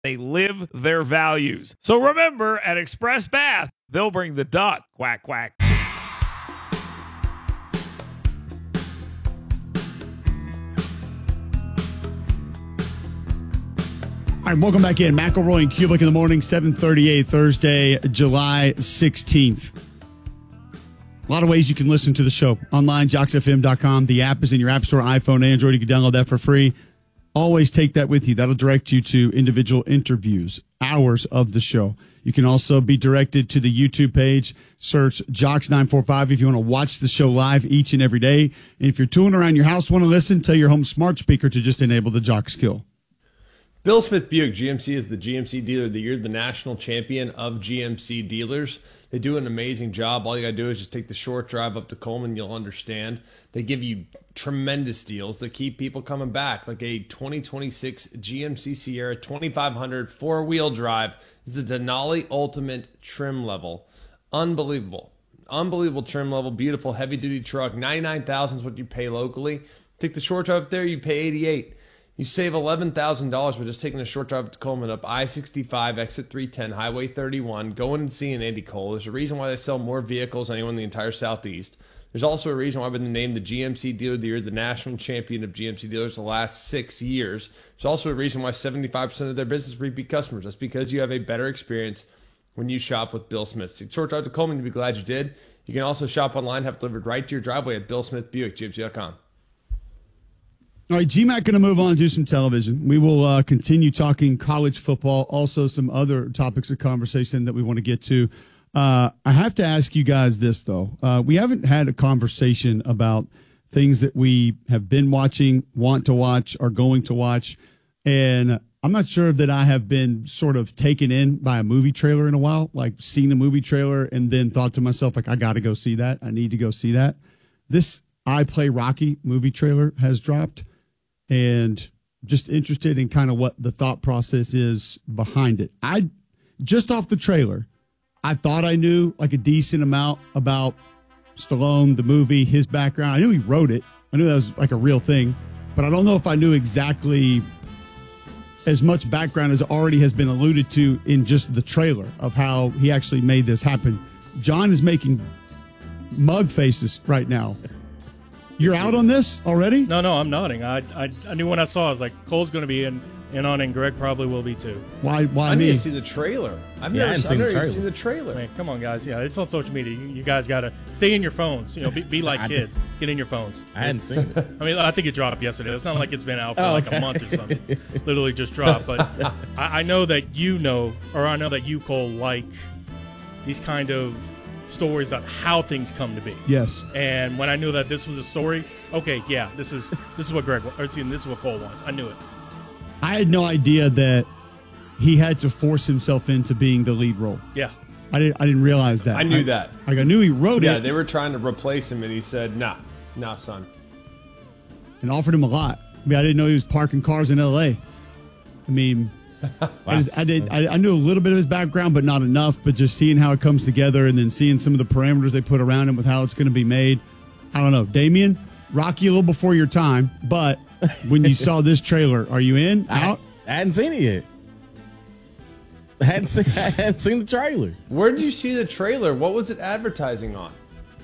They live their values. So remember, at Express Bath, they'll bring the duck. Quack, quack. All right, welcome back in. McElroy and Kubelik in the morning, 7:38, Thursday, July 16th. A lot of ways you can listen to the show. Online, jocksfm.com. The app is in your app store, iPhone, Android. You can download that for free. Always take that with you. That'll direct you to individual interviews, hours of the show. You can also be directed to the YouTube page. Search Jocks945 if you want to watch the show live each and every day. And if you're tooling around your house, want to listen, tell your home smart speaker to just enable the Jock skill. Bill Smith Buick GMC is the GMC dealer of the year, the national champion of GMC dealers. They do an amazing job. All you got to do is just take the short drive up to Coleman. You'll understand. They give you tremendous deals that keep people coming back, like a 2026 GMC Sierra 2500 four-wheel drive. This is a Denali Ultimate trim level. Unbelievable. Unbelievable trim level. Beautiful heavy-duty truck. $99,000 is what you pay locally. Take the short drive up there, you pay $88,000. You save $11,000 by just taking a short drive to Coleman up I-65, exit 310, Highway 31, going and seeing Andy Cole. There's a reason why they sell more vehicles than anyone in the entire Southeast. There's also a reason why I've been named the GMC Dealer of the Year, the national champion of GMC dealers the last 6 years. There's also a reason why 75% of their business repeat customers. That's because you have a better experience when you shop with Bill Smith. Take a short drive to Coleman, you'll be glad you did. You can also shop online, have it delivered right to your driveway at BillSmithBuickGMC.com. All right, GMAC going to move on to some television. We will continue talking college football, also some other topics of conversation that we want to get to. I have to ask you guys this, though. We haven't had a conversation about things that we have been watching, want to watch, are going to watch. And I'm not sure that I have been sort of taken in by a movie trailer in a while, like seen a movie trailer and then thought to myself, like, I got to go see that. I need to go see that. This I Play Rocky movie trailer has dropped. And just interested in kind of what the thought process is behind it. Just off the trailer, I thought I knew like a decent amount about Stallone, the movie, his background. I knew he wrote it. I knew that was like a real thing, but I don't know if I knew exactly as much background as already has been alluded to in just the trailer of how he actually made this happen. John is making mug faces right now. You're out on this already? No, I'm nodding. I knew when I saw it, I was like, Cole's going to be in on it, and Greg probably will be too. Why I me? need to see the trailer. I've never even seen the trailer. Man, come on, guys. Yeah, it's on social media. You guys got to stay in your phones. You know, be like kids. Get in your phones. I hadn't seen it. I mean, I think it dropped yesterday. It's not like it's been out for like a month or something. Literally just dropped. But I know that you know, or I know that you, Cole, like these kind of stories of how things come to be. Yes. And when I knew that this was a story, okay, yeah, this is what Greg, or excuse me, this is what Cole wants. I knew it. I had no idea that he had to force himself into being the lead role. Yeah. I didn't realize that. I knew that. Like I knew he wrote it. Yeah, they were trying to replace him, and he said, nah, son. And offered him a lot. I mean, I didn't know he was parking cars in L.A. I mean, I knew a little bit of his background, but not enough. But just seeing how it comes together and then seeing some of the parameters they put around him with how it's going to be made. I don't know. Damien, Rocky a little before your time, but when you saw this trailer, are you in? Out? I hadn't seen it yet. I hadn't seen the trailer. Where did you see the trailer? What was it advertising on?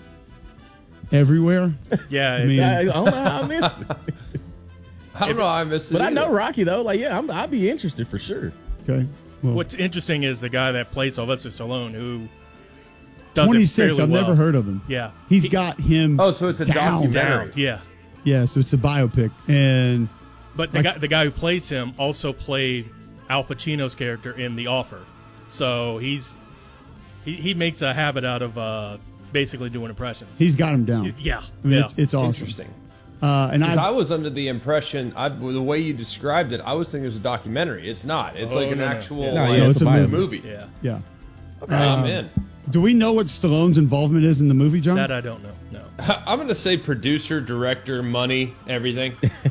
Everywhere. Yeah. I mean, I don't know how I missed it. I don't know how I missed it. But either. I know Rocky, though. Like, yeah, I'd be interested for sure. Okay. Well, What's interesting is the guy that plays Sylvester Stallone, who does 26. it I've well. never heard of him. Yeah. He's got him. Oh, so it's a down. documentary. Yeah. Yeah, so it's a biopic. And But the guy who plays him also played Al Pacino's character in The Offer. So he makes a habit out of basically doing impressions. he's got him down. Yeah. I mean, yeah. it's awesome. Interesting. And I was under the impression, the way you described it, I was thinking it was a documentary. It's not. It's like an actual it's a movie. Yeah. Yeah. Okay, I'm in. Do we know what Stallone's involvement is in the movie, John? That I don't know. No. I'm going to say producer, director, money, everything.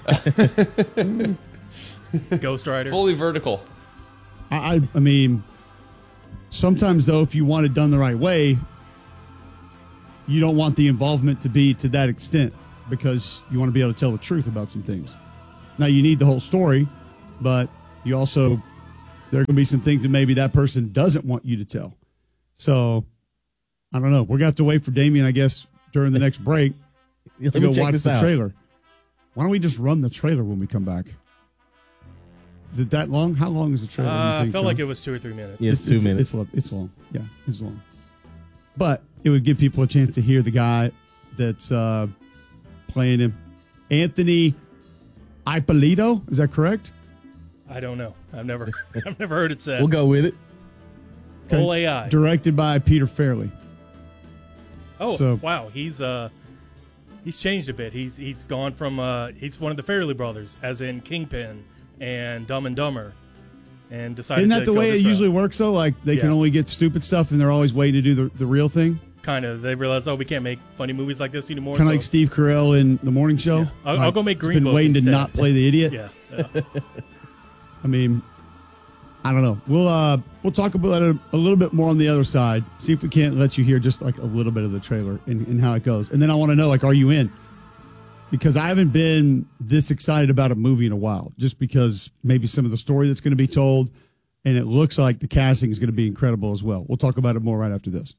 Ghost Rider. Fully vertical. I mean, sometimes, though, if you want it done the right way, you don't want the involvement to be to that extent because you want to be able to tell the truth about some things. Now, you need the whole story, but you also there are going to be some things that maybe that person doesn't want you to tell. So, I don't know. We're going to have to wait for Damien, I guess, during the next break to go watch the trailer. Why don't we just run the trailer when we come back? Is it that long? How long is the trailer? I felt like it was 2 or 3 minutes. Yeah, it's 2 minutes. It's long. Yeah, it's long. But it would give people a chance to hear the guy that's playing him. Anthony Ippolito, is that correct? I don't know. I've never heard it said. We'll go with it. Okay. Whole AI. Directed by Peter Farrelly. Wow. He's changed a bit. He's gone from he's one of the Farrelly brothers, as in Kingpin and Dumb and Dumber, and decided. Isn't that the way it usually works? Though, like they can only get stupid stuff, and they're always waiting to do the real thing. Kind of. They realized, we can't make funny movies like this anymore. Kind of like Steve Carell in The Morning Show. Yeah. I'll go make Green Book. Been waiting to not play the idiot. Yeah. I mean, I don't know. We'll talk about it a little bit more on the other side. See if we can't let you hear just like a little bit of the trailer and how it goes. And then I want to know, like, are you in? Because I haven't been this excited about a movie in a while. Just because maybe some of the story that's going to be told, and it looks like the casting is going to be incredible as well. We'll talk about it more right after this.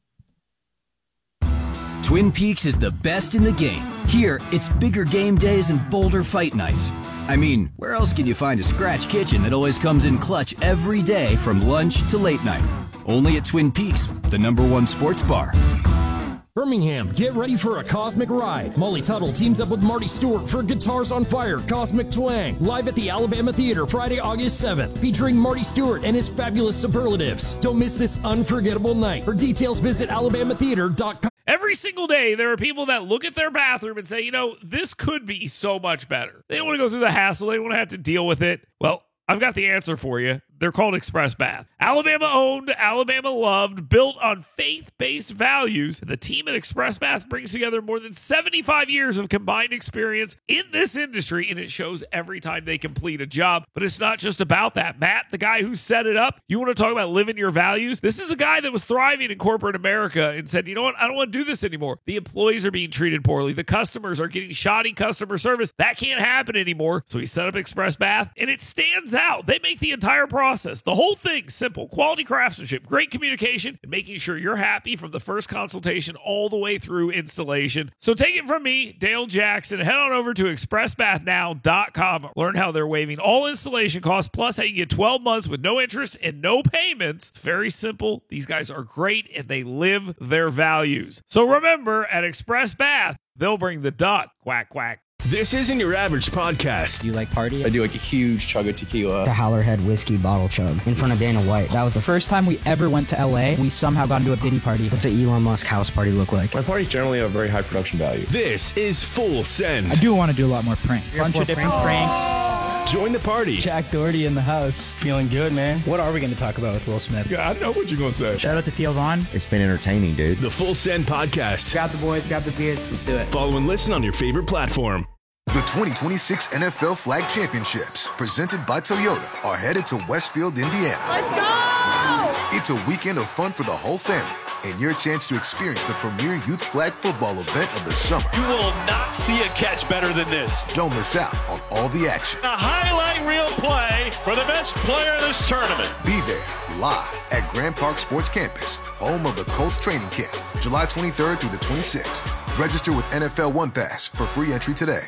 Twin Peaks is the best in the game. Here, it's bigger game days and bolder fight nights. I mean, where else can you find a scratch kitchen that always comes in clutch every day from lunch to late night? Only at Twin Peaks, the #1 sports bar. Birmingham, get ready for a cosmic ride. Molly Tuttle teams up with Marty Stewart for Guitars on Fire Cosmic Twang, live at the Alabama Theater Friday, August 7th, featuring Marty Stewart and his fabulous superlatives. Don't miss this unforgettable night. For details, visit alabamatheater.com. Every single day, there are people that look at their bathroom and say, this could be so much better. They don't want to go through the hassle. They don't want to have to deal with it. Well, I've got the answer for you. They're called Express Bath. Alabama owned, Alabama loved, built on faith-based values. The team at Express Bath brings together more than 75 years of combined experience in this industry, and it shows every time they complete a job. But it's not just about that. Matt, the guy who set it up, you want to talk about living your values? This is a guy that was thriving in corporate America and said, you know what? I don't want to do this anymore. The employees are being treated poorly. The customers are getting shoddy customer service. That can't happen anymore. So he set up Express Bath, and it stands out. They make the entire process, the whole thing, simple. Quality craftsmanship, great communication, and making sure you're happy from the first consultation all the way through installation. So take it from me, Dale Jackson. Head on over to expressbathnow.com. Learn how they're waiving all installation costs, plus how you get 12 months with no interest and no payments. It's very simple. These guys are great, and they live their values. So remember, at Express Bath, they'll bring the duck. Quack, quack. This isn't your average podcast. Do you like party? I do like a huge chug of tequila. The Howlerhead whiskey bottle chug in front of Dana White. That was the first time we ever went to LA. We somehow got into a Diddy party. What's an Elon Musk house party look like? My parties generally have very high production value. This is Full Send. I do want to do a lot more pranks. Bunch of different pranks. Join the party. Jack Doherty in the house. Feeling good, man. What are we going to talk about with Will Smith? Yeah, I know what you're going to say. Shout out to Theo Vaughn. It's been entertaining, dude. The Full Send podcast. Grab the boys, grab the beers. Let's do it. Follow and listen on your favorite platform. The 2026 NFL Flag Championships, presented by Toyota, are headed to Westfield, Indiana. Let's go! It's a weekend of fun for the whole family, and your chance to experience the premier youth flag football event of the summer. You will not see a catch better than this. Don't miss out on all the action. A highlight reel play for the best player in this tournament. Be there, live at Grand Park Sports Campus, home of the Colts training camp, July 23rd through the 26th. Register with NFL One Pass for free entry today.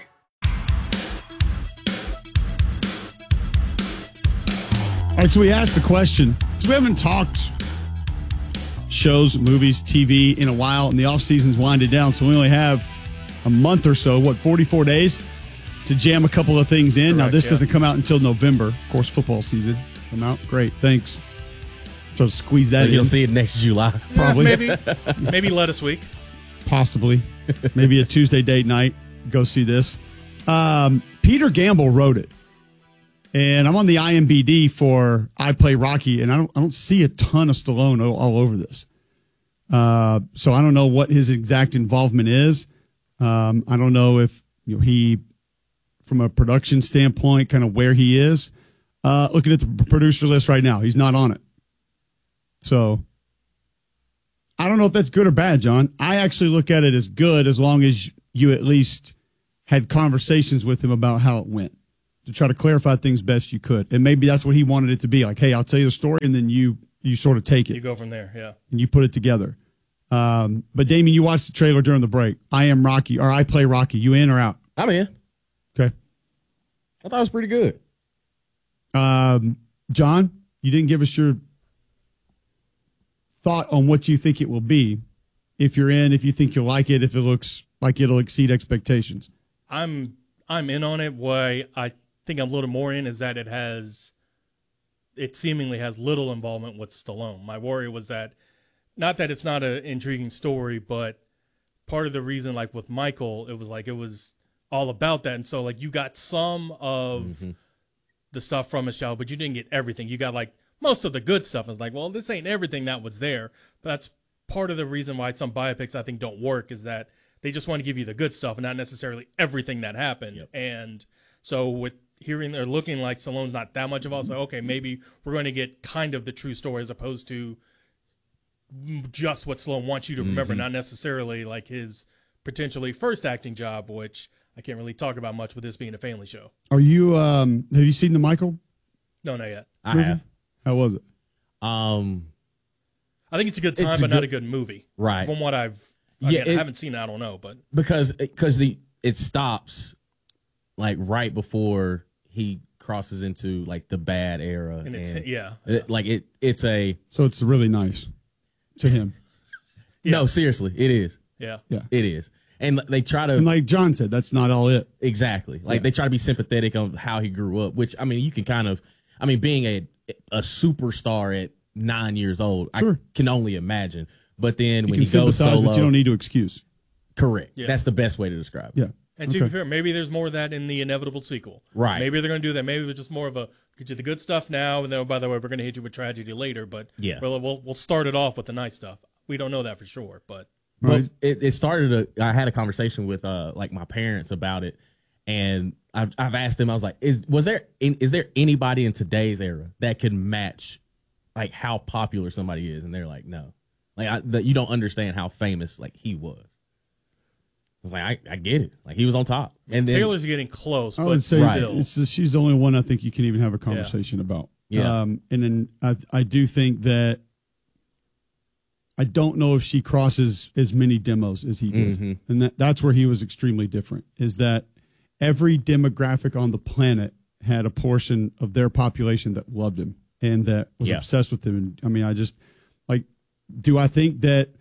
All right, so we asked the question, because we haven't talked shows, movies, TV in a while, and the off-season's winded down, so we only have a month or so, 44 days, to jam a couple of things in. Correct, now, this doesn't come out until November. Of course, football season come out. Great, thanks. So squeeze that in. You'll see it next July. Probably. Maybe lettuce week. Possibly. Maybe a Tuesday date night. Go see this. Peter Gamble wrote it. And I'm on the IMBD for I Play Rocky, and I don't see a ton of Stallone all over this. So I don't know what his exact involvement is. I don't know if he, from a production standpoint, kind of where he is. Looking at the producer list right now, he's not on it. So I don't know if that's good or bad, John. I actually look at it as good as long as you at least had conversations with him about how it went. to try to clarify things best you could. And maybe that's what he wanted it to be. Like, hey, I'll tell you the story, and then you sort of take it. You go from there, yeah. And you put it together. But, Damien, you watched the trailer during the break. I Am Rocky, or I Play Rocky. You in or out? I'm in. Okay. I thought it was pretty good. John, you didn't give us your thought on what you think it will be. If you're in, if you think you'll like it, if it looks like it'll exceed expectations. I'm in on it. Why I think I'm a little more in is that it seemingly has little involvement with Stallone. My worry was that, not that it's not an intriguing story, but part of the reason, like with Michael, it was all about that. And so like you got some of the stuff from his childhood, but you didn't get everything. You got like most of the good stuff. It's like, well, this ain't everything that was there. But that's part of the reason why some biopics I think don't work, is that they just want to give you the good stuff and not necessarily everything that happened. Yep. And so with hearing or looking like Stallone's not that much of all, so okay, maybe we're going to get kind of the true story as opposed to just what Stallone wants you to remember, not necessarily like his potentially first acting job, which I can't really talk about much with this being a family show. Are you have you seen the Michael? No, not yet. I have. How was it? I think it's a good time, but not a good movie. Right. From what I haven't seen it, I don't know, but because it stops like right before he crosses into like the bad era, and it's so it's really nice to him. No, seriously, it is. Yeah, it is. And they try to, and like John said, that's not all it. Exactly. Like they try to be sympathetic on how he grew up, which I mean, you can kind of, I mean, being a superstar at 9 years old, sure. I can only imagine. But then when he goes solo, but you don't need to excuse. Correct. Yeah. That's the best way to describe it. Yeah. And to be fair, maybe there's more of that in the inevitable sequel. Right. Maybe they're going to do that. Maybe it's just more of a get you the good stuff now, and then by the way, we're going to hit you with tragedy later. But yeah, we'll start it off with the nice stuff. We don't know that for sure, but it started. I had a conversation with like my parents about it, and I've asked them. I was like, is there anybody in today's era that can match like how popular somebody is? And they're like, no, like you don't understand how famous like he was. I was like, I get it. Like he was on top. And Taylor's getting close. I would say she's the only one I think you can even have a conversation about. Yeah. And then I do think that I don't know if she crosses as many demos as he did. And that's where he was extremely different, is that every demographic on the planet had a portion of their population that loved him and that was obsessed with him. And I mean, do I think that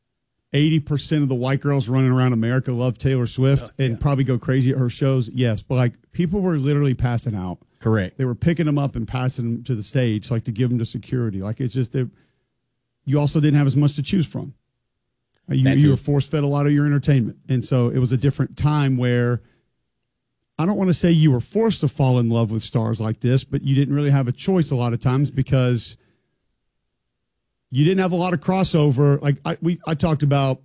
80% of the white girls running around America love Taylor Swift and probably go crazy at her shows? Yes. But like people were literally passing out. Correct. They were picking them up and passing them to the stage, like to give them to security. Like it's just that you also didn't have as much to choose from. You were force fed a lot of your entertainment. And so it was a different time where I don't want to say you were forced to fall in love with stars like this, but you didn't really have a choice a lot of times because you didn't have a lot of crossover. Like I talked about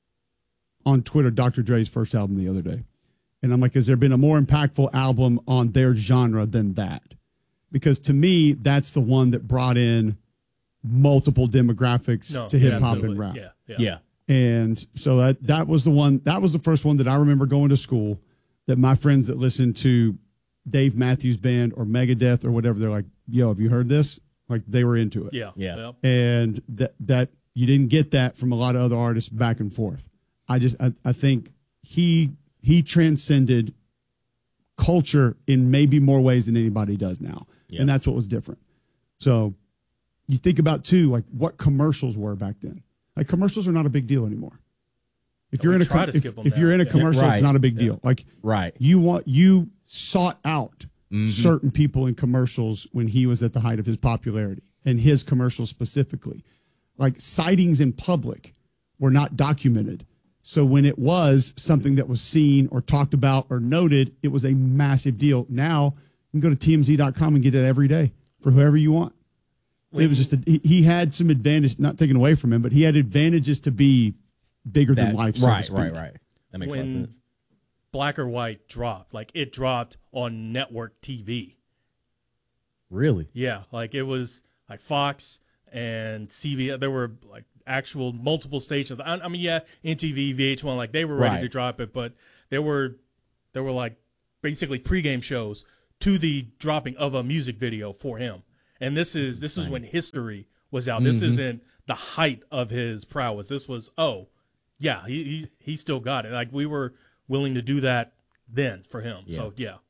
on Twitter Dr. Dre's first album the other day. And I'm like, has there been a more impactful album on their genre than that? Because to me, that's the one that brought in multiple demographics to hip hop and rap. Yeah. And so that was the one, that was the first one that I remember going to school that my friends that listened to Dave Matthews Band or Megadeth or whatever, they're like, yo, have you heard this? Like they were into it. Yeah. And that you didn't get that from a lot of other artists back and forth. I think he transcended culture in maybe more ways than anybody does now. And that's what was different. So you think about too, like what commercials were back then. Like commercials are not a big deal anymore. If you're in a commercial, it's not a big deal. Like you sought out certain people in commercials when he was at the height of his popularity, and his commercials specifically. Like sightings in public were not documented. So when it was something that was seen or talked about or noted, it was a massive deal. Now you can go to TMZ.com and get it every day for whoever you want. It was just he had some advantage, not taken away from him, but he had advantages to be bigger than life. So right. That makes a lot of sense. Black or White dropped. Like it dropped on network TV. Really? Yeah. Like it was like Fox and CBS. There were like actual multiple stations. I mean, MTV, VH1, like they were ready to drop it, but there were like basically pregame shows to the dropping of a music video for him. And this is when history was out. This isn't the height of his prowess. This was, he still got it. Like, we were willing to do that then for him. Yeah. So yeah.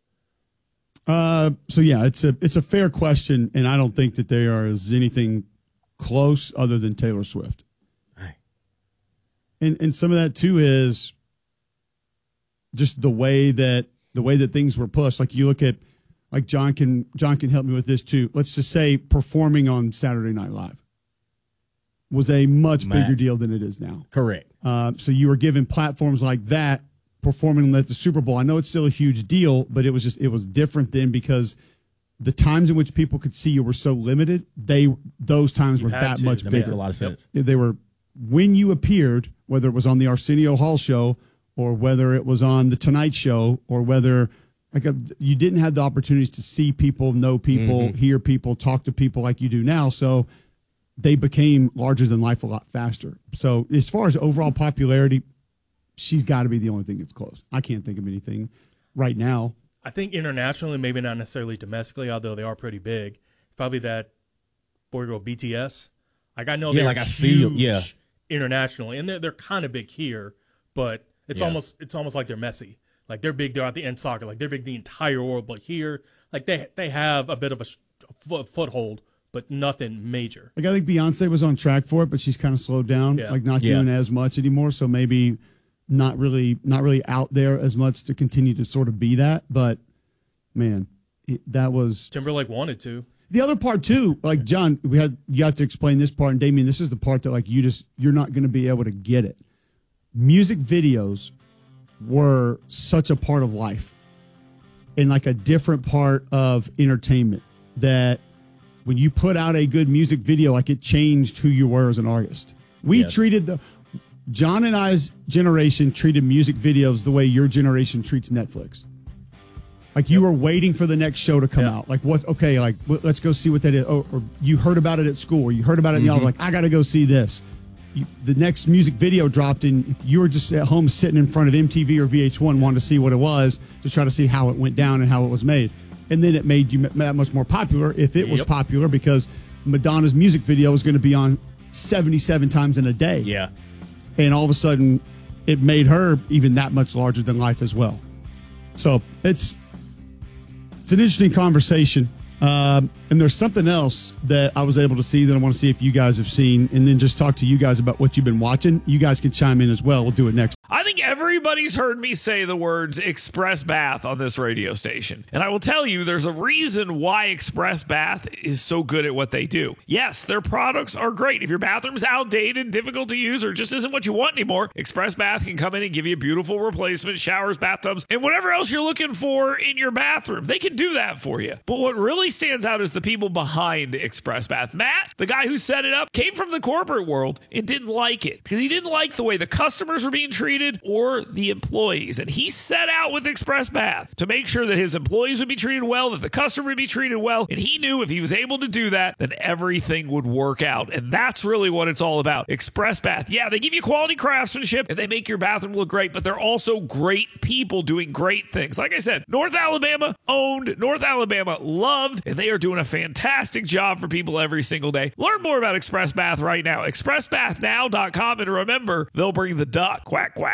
It's a fair question, and I don't think that there is anything close other than Taylor Swift. Right. And some of that too is just the way that things were pushed. Like, you look at, like, John can help me with this too. Let's just say performing on Saturday Night Live was a much bigger deal than it is now. Correct. So you were given platforms like that, performing at the Super Bowl. I know it's still a huge deal, but it was different then because the times in which people could see you were so limited. Those times were that much bigger. That makes a lot of sense. They were, when you appeared, whether it was on the Arsenio Hall show or whether it was on the Tonight Show or whether you didn't have the opportunities to see people, know people, hear people, talk to people like you do now. So they became larger than life a lot faster. So as far as overall popularity, she's got to be the only thing that's close. I can't think of anything right now. I think internationally, maybe not necessarily domestically, although they are pretty big. It's probably that boy girl BTS. Like, I know they're huge internationally, and they're kind of big here, but it's almost like they're messy. Like, they're big throughout the end soccer. Like, they're big the entire world, but here, like, they have a bit of a foothold, but nothing major. Like, I think Beyonce was on track for it, but she's kind of slowed down, not doing as much anymore. So maybe not really out there as much to continue to sort of be that. But man, that was Timberlake wanted to. The other part too, like, John, you have to explain this part, and Damien, this is the part that, like, you're not going to be able to get it. Music videos were such a part of life and like a different part of entertainment that when you put out a good music video, like, it changed who you were as an artist. We treated John and I's generation treated music videos the way your generation treats Netflix. Like, you were waiting for the next show to come out. Like, let's go see what that is. Or you heard about it at school, or you heard about it and y'all were like, I got to go see this. The next music video dropped, and you were just at home sitting in front of MTV or VH1 wanting to see what it was to try to see how it went down and how it was made. And then it made you that much more popular if it was popular, because Madonna's music video was going to be on 77 times in a day. Yeah. And all of a sudden, it made her even that much larger than life as well. So it's an interesting conversation. And there's something else that I was able to see that I want to see if you guys have seen, and then just talk to you guys about what you've been watching. You guys can chime in as well. We'll do it next. I think everybody's heard me say the words Express Bath on this radio station. And I will tell you, there's a reason why Express Bath is so good at what they do. Yes, their products are great. If your bathroom's outdated, difficult to use, or just isn't what you want anymore, Express Bath can come in and give you a beautiful replacement, showers, bathtubs, and whatever else you're looking for in your bathroom. They can do that for you. But what really stands out is the people behind Express Bath. Matt, the guy who set it up, came from the corporate world and didn't like it because he didn't like the way the customers were being treated or the employees. And he set out with Express Bath to make sure that his employees would be treated well, that the customer would be treated well. And he knew if he was able to do that, then everything would work out. And that's really what it's all about. Express Bath. Yeah, they give you quality craftsmanship and they make your bathroom look great, but they're also great people doing great things. Like I said, North Alabama owned, North Alabama loved, and they are doing a fantastic job for people every single day. Learn more about Express Bath right now. ExpressBathNow.com, and remember, they'll bring the duck. Quack, quack.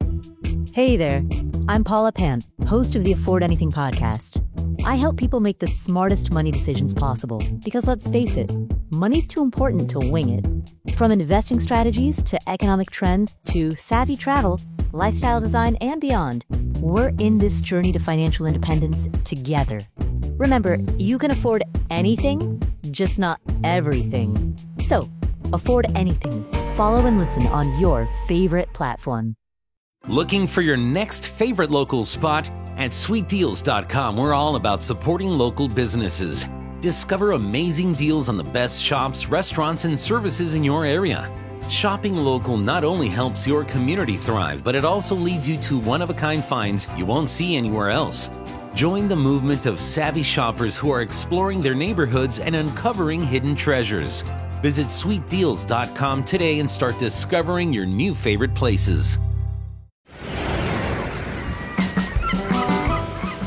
Hey there, I'm Paula Pant, host of the Afford Anything podcast. I help people make the smartest money decisions possible because, let's face it, money's too important to wing it. From investing strategies to economic trends to savvy travel, lifestyle design, and beyond, we're in this journey to financial independence together. Remember, you can afford anything, just not everything. So, afford anything. Follow and listen on your favorite platform. Looking for your next favorite local spot? At sweetdeals.com, we're all about supporting local businesses. Discover amazing deals on the best shops, restaurants, and services in your area. Shopping local not only helps your community thrive, but it also leads you to one-of-a-kind finds you won't see anywhere else. Join the movement of savvy shoppers who are exploring their neighborhoods and uncovering hidden treasures. Visit sweetdeals.com today and start discovering your new favorite places.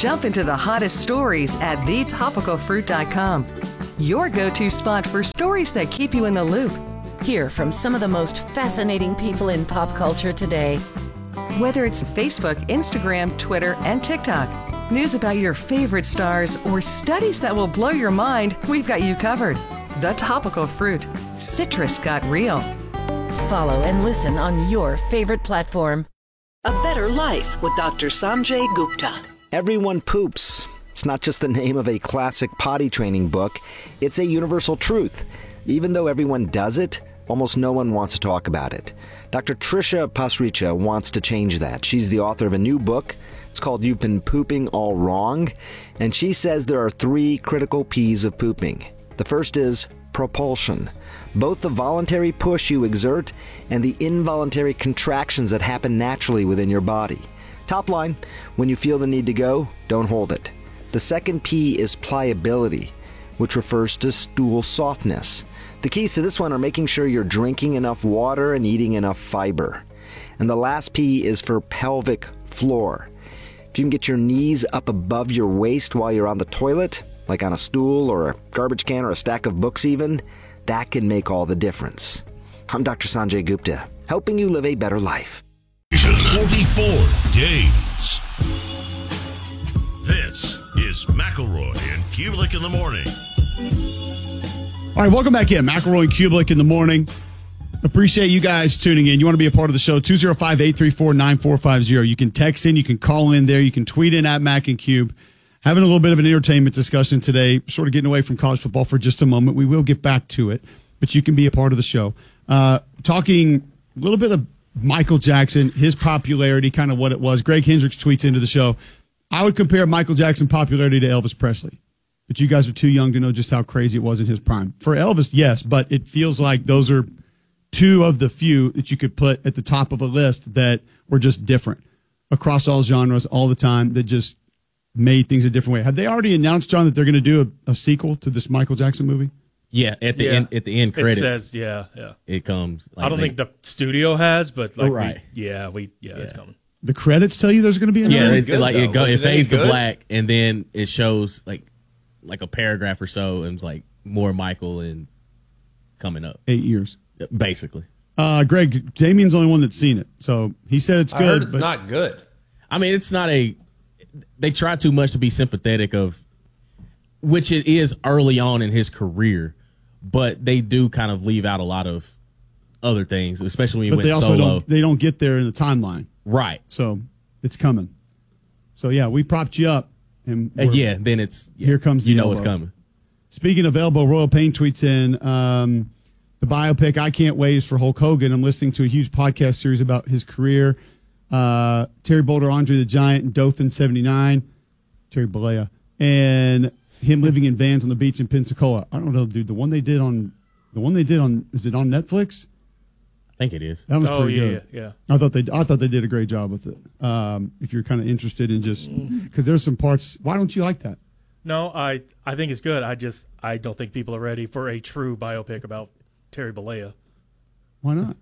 Jump into the hottest stories at thetopicalfruit.com. Your go-to spot for stories that keep you in the loop. Hear from some of the most fascinating people in pop culture today. Whether it's Facebook, Instagram, Twitter, and TikTok, news about your favorite stars, or studies that will blow your mind, we've got you covered. The Topical Fruit. Citrus got real. Follow and listen on your favorite platform. A Better Life with Dr. Sanjay Gupta. Everyone poops. It's not just the name of a classic potty training book. It's a universal truth. Even though everyone does it, almost no one wants to talk about it. Dr. Trisha Pasricha wants to change that. She's the author of a new book. It's called You've Been Pooping All Wrong. And she says there are 3 critical P's of pooping. The first is propulsion. Both the voluntary push you exert and the involuntary contractions that happen naturally within your body. Top line, when you feel the need to go, don't hold it. The second P is pliability, which refers to stool softness. The keys to this one are making sure you're drinking enough water and eating enough fiber. And the last P is for pelvic floor. If you can get your knees up above your waist while you're on the toilet, like on a stool or a garbage can or a stack of books even, that can make all the difference. I'm Dr. Sanjay Gupta, helping you live a better life. 44 days. This is McElroy and Kubelik in the morning. All right, welcome back in. McElroy and Kubelik in the morning. Appreciate you guys tuning in. You want to be a part of the show, 205-834-9450. You can text in, you can call in there, you can tweet in at Mac and Cube. Having a little bit of an entertainment discussion today, sort of getting away from college football for just a moment. We will get back to it, but you can be a part of the show. Talking a little bit of Michael Jackson, his popularity, kind of what it was. Greg Hendricks tweets into the show, I would compare Michael Jackson's popularity to Elvis Presley, but you guys are too young to know just how crazy it was in his prime. For Elvis, yes, but it feels like those are 2 of the few that you could put at the top of a list that were just different across all genres all the time, that just made things a different way. Have they already announced, John, that they're going to do a sequel to this Michael Jackson movie? Yeah, at the end credits. It says, yeah. It comes. I don't think the studio has, but like, it's coming. The credits tell you there's going to be another. Yeah, it fades to black, and then it shows like a paragraph or so, and it's like more Michael and coming up. 8 years, basically. Greg, Damien's the only one that's seen it, so he said it's good. I heard it's not good. I mean, it's not a. They try too much to be sympathetic of, which it is early on in his career, but they do kind of leave out a lot of other things, especially when he went solo. They don't get there in the timeline. Right. So it's coming. So, yeah, we propped you up. And then it's... here comes the You know elbow. what's coming. Speaking of elbow, Royal Pain tweets in, the biopic I can't wait is for Hulk Hogan. I'm listening to a huge podcast series about his career. Terry Boulder, Andre the Giant, and Dothan 79. Terry Bollea. And him living in vans on the beach in Pensacola. I don't know, dude. The one they did on, is it on Netflix? I think it is. That was pretty good. Yeah. I thought they did a great job with it. If you're kind of interested in just, because there's some parts. Why don't you like that? No, I think it's good. I don't think people are ready for a true biopic about Terry Bollea. Why not?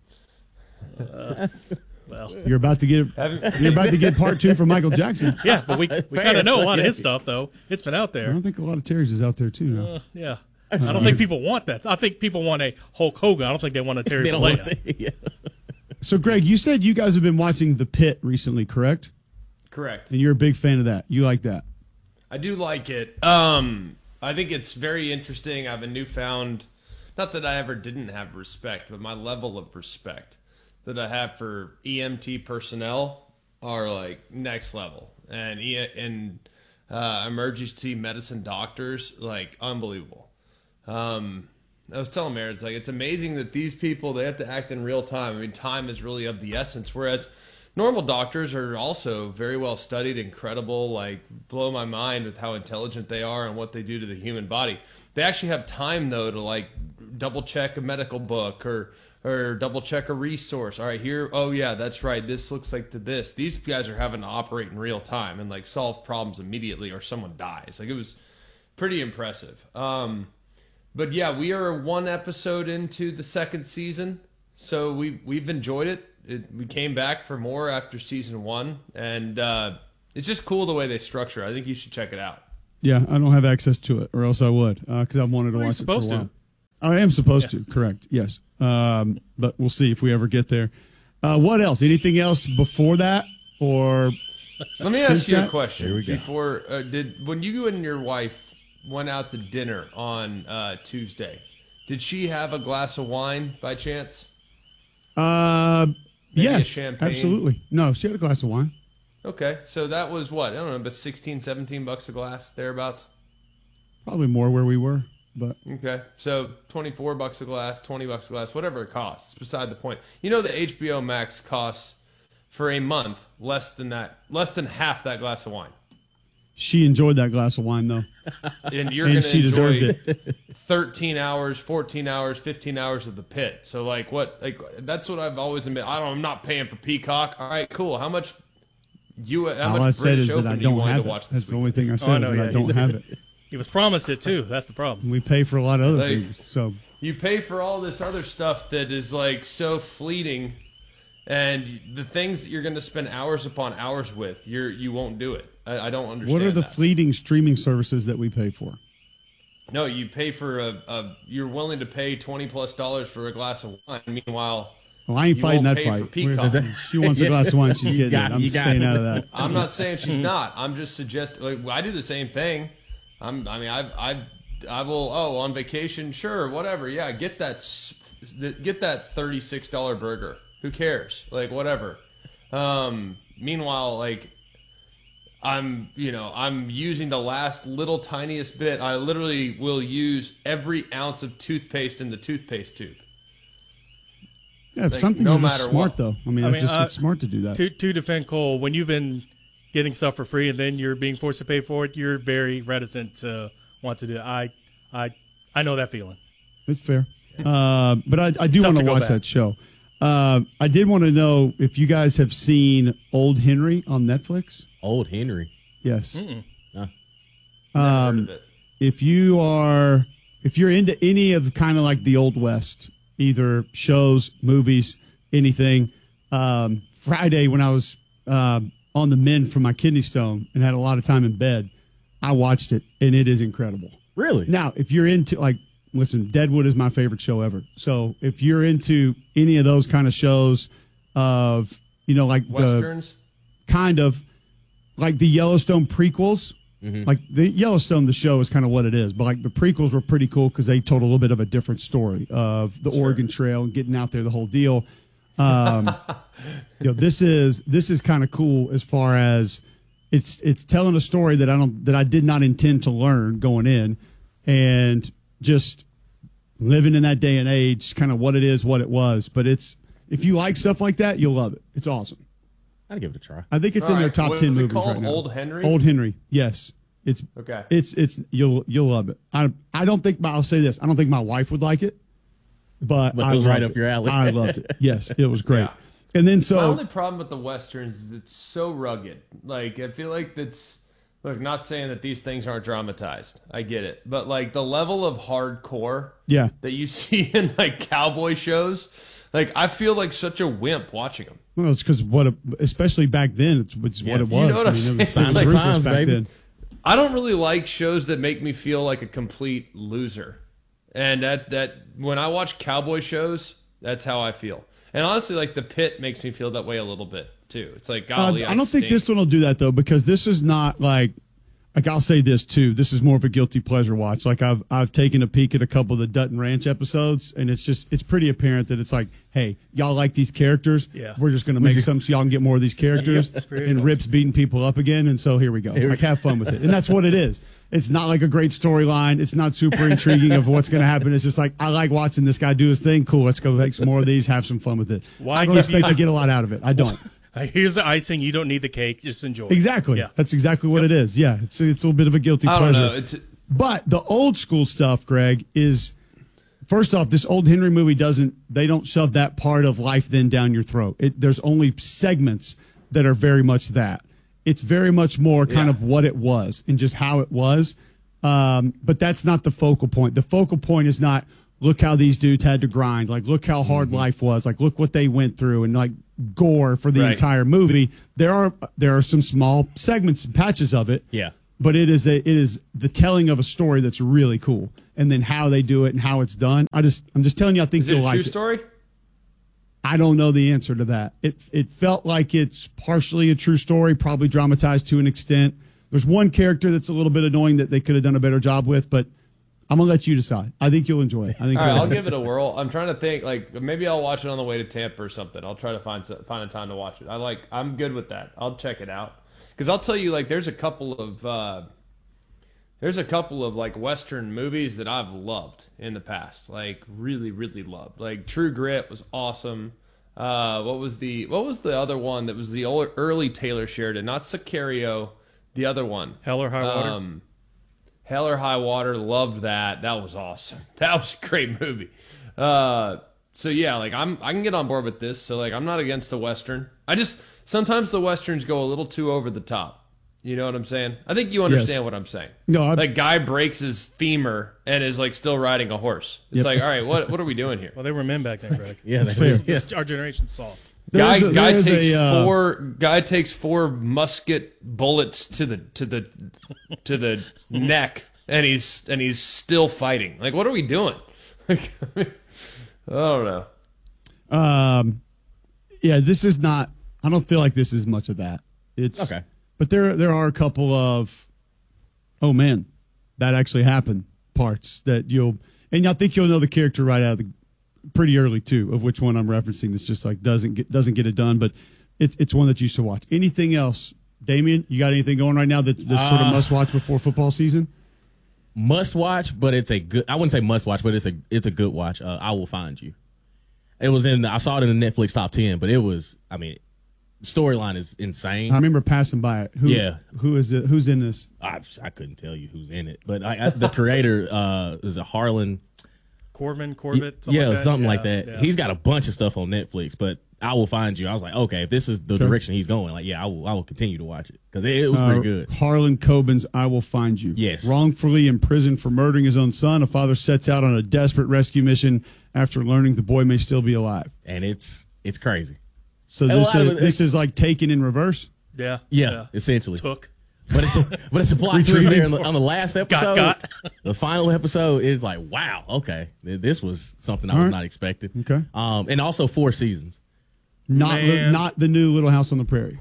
Well, you're about to get part 2 from Michael Jackson. Yeah, but we kind of know a lot of his stuff, though. It's been out there. I don't think a lot of Terry's is out there too now. Yeah, I don't think people want that. I think people want a Hulk Hogan. I don't think they want a Terry Bollea. So, Greg, you said you guys have been watching The Pit recently, correct? Correct. And you're a big fan of that. You like that? I do like it. I think it's very interesting. I have a newfound, not that I ever didn't have respect, but my level of respect that I have for EMT personnel are like next level, and emergency medicine doctors, like unbelievable. I was telling Mary, it's like, it's amazing that these people, they have to act in real time. I mean, time is really of the essence, whereas normal doctors are also very well studied, incredible, like blow my mind with how intelligent they are and what they do to the human body. They actually have time, though, to like double check a medical book or double check a resource. All right, here, oh yeah, that's right, this looks like to this. These guys are having to operate in real time and like solve problems immediately or someone dies. Like, it was pretty impressive. But yeah, we are 1 episode into the 2nd season, so we've enjoyed it. We came back for more after season 1, and It's just cool the way they structure it. I think you should check it out. Yeah, I don't have access to it, or else I would, because I've wanted to watch it for a while. I am supposed to, correct, yes. But we'll see if we ever get there. What else? Anything else before that? Or let me ask you a question. Here we go. Before, when you and your wife went out to dinner on Tuesday, did she have a glass of wine by chance? Yes, champagne? absolutely. No, she had a glass of wine. Okay, so that was what? I don't know, but $16, $17 a glass, thereabouts? Probably more where we were, but Okay, so $24 a glass, $20 a glass, whatever it costs. It's beside the point. You know the HBO Max costs for a month less than half that glass of wine. she enjoyed that glass of wine, though. And you're And going to she deserved enjoy it. 13 hours, 14 hours, 15 hours of the pit. So that's what I've always admitted. I'm not paying for Peacock. All right, cool. How much All I said is that I don't have it. That's the only thing I said is that I don't have it. He was promised it too. That's the problem. We pay for a lot of other things. So you pay for all this other stuff that is like so fleeting, and the things that you're going to spend hours upon hours with, you won't do it. I don't understand. what are the that. fleeting streaming services that we pay for? No, you pay for you're willing to pay $20+ for a glass of wine. Meanwhile, Well, I ain't you fighting won't that pay for fight. Peacock. She wants a glass of wine. She's getting it. I'm staying out of that. I'm not saying she's not. I'm just suggesting. Like, I do the same thing. I will. Oh, on vacation, sure, whatever. Yeah, get that $36 burger. Who cares? Like, whatever. Meanwhile, like, I'm using the last little tiniest bit. I literally will use every ounce of toothpaste in the toothpaste tube. Yeah, if Like, something no is just matter smart, what. though. I mean, it's smart to do that. To defend Cole, when you've been getting stuff for free and then you're being forced to pay for it, you're very reticent to want to do it. I know that feeling. It's fair. But I do tough want to to go watch back. that show. I did want to know if you guys have seen Old Henry on Netflix. Old Henry. Yes. Never Um, heard of it. if you're into any of kind of like the Old West, either shows, movies, anything, Friday when I was on the mend from my kidney stone and had a lot of time in bed, I watched it, and it is incredible. Really? Now, if you're into, like, listen, Deadwood is my favorite show ever. So if you're into any of those kind of shows of, like Westerns? kind of like the Yellowstone prequels, like the Yellowstone, the show is kind of what it is. But like the prequels were pretty cool because they told a little bit of a different story of the Oregon Trail and getting out there, the whole deal. This is kind of cool as far as it's telling a story that I did not intend to learn going in, and just living in that day and age, kind of what it is, what it was. But if you like stuff like that, you'll love it. It's awesome. I'd give it a try. I think it's All in their right. top What 10 was it movies called? right now. Old Henry? Old Henry. Yes. It's Okay. It's you'll love it. I don't think I'll say this. I don't think my wife would like it, but But it I was loved right up it. your alley. I loved it. Yes, it was great. Yeah. And then My only so problem with the Westerns is it's so rugged. Like, I feel like look, not saying that these things aren't dramatized. I get it. But, like, the level of hardcore yeah, that you see in, like, cowboy shows, like, I feel like such a wimp watching them. well, it's because especially back then, it's what it was. You know what I'm it was saying? ruthless Times, back baby. then. I don't really like shows that make me feel like a complete loser. And that when I watch cowboy shows, that's how I feel. And honestly, like, The Pit makes me feel that way a little bit, too. It's like, golly, I don't think stink. this one will do that though, because this is not like I'll say this too. This is more of a guilty pleasure watch. Like I've taken a peek at a couple of the Dutton Ranch episodes, and it's pretty apparent that it's like, hey, y'all like these characters? Yeah. We're just gonna make some so y'all can get more of these characters. pretty And much. Rip's beating people up again, and so here we go. Like have fun with it, and that's what it is. It's not like a great storyline. It's not super intriguing of what's going to happen. It's just like, I like watching this guy do his thing. Cool, let's go make some more of these, have some fun with it. Why I don't give expect you- to get a lot out of it. I don't. Here's the icing. You don't need the cake. Just enjoy it. Exactly. Yeah. That's exactly what it is. Yeah, it's a little bit of a guilty I don't pleasure. know. But the old school stuff, Greg, is first off, this Old Henry movie they don't shove that part of life then down your throat. There's only segments that are very much that. It's very much more kind of what it was and just how it was. But that's not the focal point. The focal point is not, look how these dudes had to grind. Like, look how hard life was. Like, look what they went through. And like, gore for the Right. entire movie. There are some small segments and patches of it. Yeah. But it is the telling of a story that's really cool, and then how they do it and how it's done. I'm just telling you, I think Is it you'll a like true it. story? I don't know the answer to that. It felt like it's partially a true story, probably dramatized to an extent. There's one character that's a little bit annoying that they could have done a better job with, but I'm gonna let you decide. I think you'll enjoy it. I think All right, you'll I'll like give it a whirl. I'm trying to think. Like maybe I'll watch it on the way to Tampa or something. I'll try to find a time to watch it. I'm good with that. I'll check it out because I'll tell you, like, there's a couple of like Western movies that I've loved in the past. Like really, really loved. Like True Grit was awesome. What was the other one that was the early Taylor Sheridan? Not Sicario. The other one. Hell or High Water. Hell or High Water, loved that. That was awesome. That was a great movie. So yeah, like I can get on board with this. So like I'm not against the Western. Sometimes the Westerns go a little too over the top. You know what I'm saying? I think you understand what I'm saying. No, like guy breaks his femur and is like still riding a horse. It's like, all right, what are we doing here? Well, they were men back then, Greg. Yeah, Our generation's soft. Guy takes four musket bullets to the neck, and he's still fighting. Like, what are we doing? Like, I don't know. Yeah, this is not. I don't feel like this is much of that. It's okay, but there are a couple of, oh man, that actually happened parts that I think you'll know the character right out of the pretty early too, of which one I'm referencing. That's just like doesn't get it done, but it's one that you should watch. Anything else, Damien? You got anything going right now that's sort of must watch before football season? Must watch, but it's a good. I wouldn't say must watch, but it's a good watch. I Will Find You. It was I saw it in the Netflix top 10, but it was. I mean, the storyline is insane. I remember passing by it. Who is it? Who's in this? I couldn't tell you who's in it, but the creator is a Harlan. Corbett, something like that. Yeah. He's got a bunch of stuff on Netflix, but I Will Find You. I was like, okay, if this is the direction he's going, like, yeah, I will continue to watch it because it was pretty good. Harlan Coben's I Will Find You. Yes. Wrongfully imprisoned for murdering his own son, a father sets out on a desperate rescue mission after learning the boy may still be alive. And it's crazy. So this is like Taken in reverse? Yeah, essentially. Took. But it's a plot twist there on the last episode. The final episode is like, wow, okay, this was something I was not expecting. Okay, and also 4 seasons. Not the new Little House on the Prairie.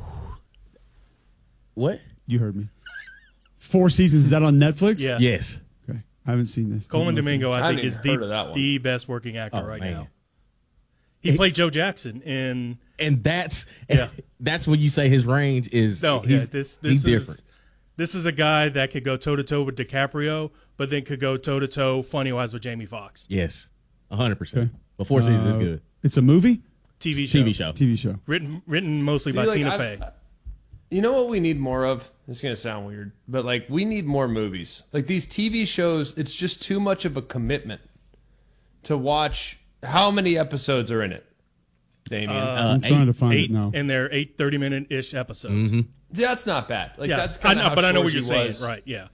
What? You heard me. 4 seasons. Is that on Netflix? Yeah. Yes. Okay, I haven't seen this. Coleman Domingo, I think, is heard of that one. the best working actor right man. now. He played Joe Jackson in, and that's when you say his range is. No, he's different. This is a guy that could go toe to toe with DiCaprio, but then could go toe to toe funny wise with Jamie Foxx. Yes, 100%. But 4 seasons is good. It's a movie. TV show. Written mostly by Tina Fey. You know what we need more of? It's going to sound weird, but like we need more movies. Like these TV shows, it's just too much of a commitment to watch. How many episodes are in it, Damien? I'm trying to find it now. And they're 8 30-minute-ish episodes. Mm-hmm. Yeah, that's not bad. Like that's I kind know, of but I know what you're saying. Right, yeah.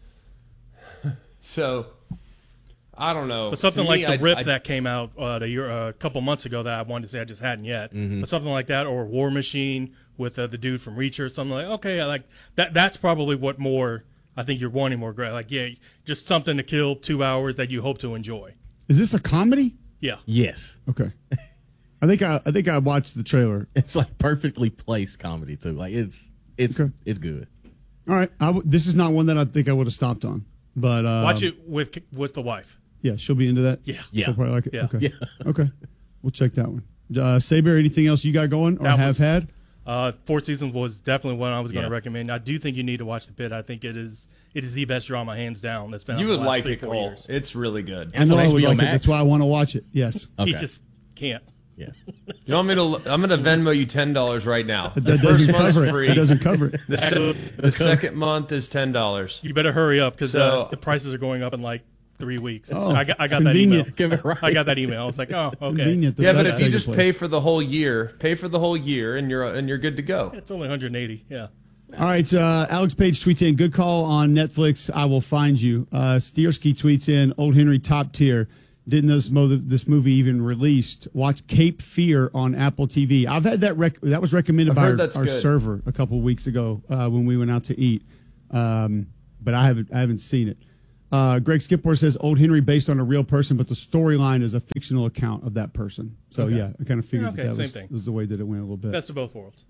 So, I don't know. But something To like me, The Rip I- that came out a couple months ago that I wanted to say I just hadn't yet. But something like that, or War Machine with the dude from Reacher, something like, okay, I like that. That's probably what more I think you're wanting more. Like, yeah, just something to kill 2 hours that you hope to enjoy. Is this a comedy? Yeah. Yes. Okay. I think I watched the trailer. It's like perfectly placed comedy too. Like it's good. All right. This is not one that I think I would have stopped on, but Watch it with the wife. Yeah, she'll be into that. Yeah. She'll probably like it. Yeah. Okay. Yeah. Okay. We'll check that one. Saber, anything else you got going or have had? 4 seasons was definitely one I was going to Yeah. recommend. I do think you need to watch The Pit. I think it is the best drama hands down that's been. You on would the last like 3, it, 4 Cole. years. It's really good. I know I would HBO like it. Max? That's why I want to watch it. Yes. Okay. He just can't. Yeah. You want me to? I'm going to Venmo you $10 right now. That The doesn't first month's cover it. free. That doesn't cover it. The second month is $10. You better hurry up because So- the prices are going up in like 3 weeks. Oh, I got that email. convenient. I got that email. I was like, oh, okay. Convenient that Yeah, but that's if you taking just place. pay for the whole year, and you're good to go. It's only 180. Yeah. All right, Alex Page tweets in, good call on Netflix, I Will Find You. Stiersky tweets in, Old Henry top tier. Didn't know this movie even released. Watch Cape Fear on Apple TV. I've had that. That was recommended by our server a couple of weeks ago when we went out to eat. But I haven't seen it. Greg Skipper says Old Henry based on a real person, but the storyline is a fictional account of that person. So yeah, I kind of figured that was the way that it went a little bit. Best of both worlds.